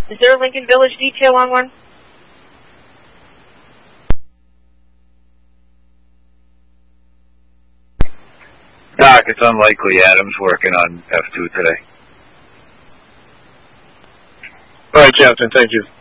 Is there a Lincoln Village detail on one? Doc, it's unlikely. Adam's working on F2 today. All right, Captain. Thank you.